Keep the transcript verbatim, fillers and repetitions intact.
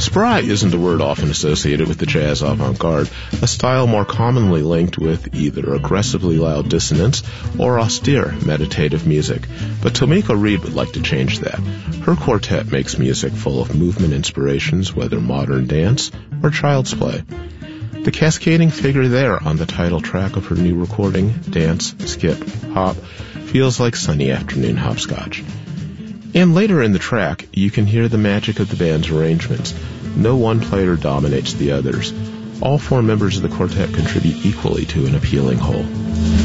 Spry isn't a word often associated with the jazz avant-garde, a style more commonly linked with either aggressively loud dissonance or austere, meditative music. But Tomiko Reed would like to change that. Her quartet makes music full of movement inspirations, whether modern dance or child's play. The cascading figure there on the title track of her new recording, Dance, Skip, Hop, feels like sunny afternoon hopscotch. And later in the track, you can hear the magic of the band's arrangements. No one player dominates the others. All four members of the quartet contribute equally to an appealing whole.